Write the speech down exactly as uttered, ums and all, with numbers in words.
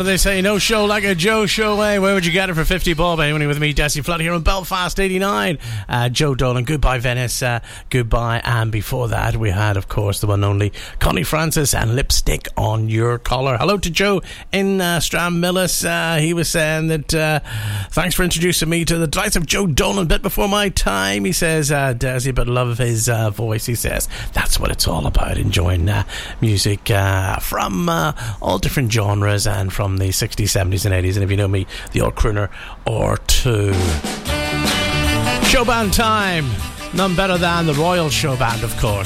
they say, no show like a Joe show, eh? Where would you get it for fifty bob? Only with me, Desi Flood here in Belfast eighty-nine. Uh, Joe Dolan, Goodbye Venice, uh, Goodbye. And before that, we had, of course, the one and only Connie Francis and Lipstick on Your Collar. Hello to Joe in uh, Stranmillis. Uh, he was saying that uh, thanks for introducing me to the delights of Joe Dolan a bit before my time. He says, uh, Desi, but love his uh, voice. He says, that's what it's all about, enjoying uh, music uh, from uh, all different genres and from the sixties, seventies and eighties, and if you know me, the old crooner or two. Showband time, none better than the Royal Showband, of course.